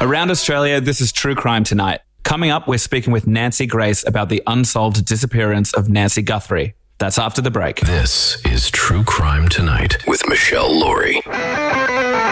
Around Australia, this is True Crime Tonight. Coming up, we're speaking with Nancy Grace about the unsolved disappearance of Nancy Guthrie. That's after the break. This is True Crime Tonight with Michelle Laurie.